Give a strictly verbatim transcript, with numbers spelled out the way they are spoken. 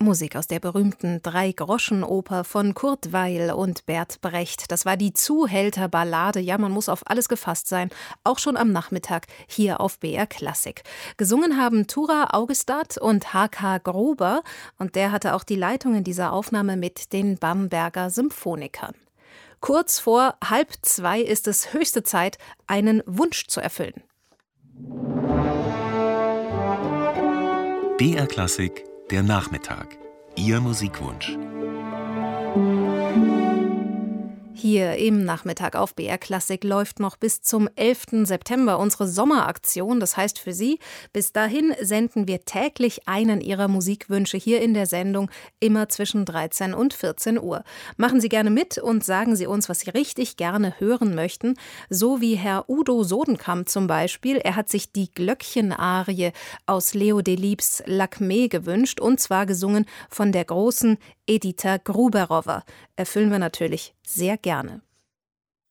Musik aus der berühmten Drei-Groschen-Oper von Kurt Weill und Bert Brecht. Das war die Zuhälter-Ballade. Ja, man muss auf alles gefasst sein, auch schon am Nachmittag hier auf B R Klassik. Gesungen haben Tura Augestad und H K Gruber und der hatte auch die Leitung in dieser Aufnahme mit den Bamberger Symphonikern. Kurz vor halb zwei ist es höchste Zeit, einen Wunsch zu erfüllen. B R Klassik, der Nachmittag. Ihr Musikwunsch. Hier im Nachmittag auf B R Klassik läuft noch bis zum elften September unsere Sommeraktion. Das heißt für Sie, bis dahin senden wir täglich einen Ihrer Musikwünsche hier in der Sendung, immer zwischen dreizehn und vierzehn Uhr. Machen Sie gerne mit und sagen Sie uns, was Sie richtig gerne hören möchten. So wie Herr Udo Sodenkamp zum Beispiel. Er hat sich die Glöckchenarie aus Leo Delibes Lakmé gewünscht und zwar gesungen von der großen Edita Gruberowa. Erfüllen wir natürlich sehr gerne.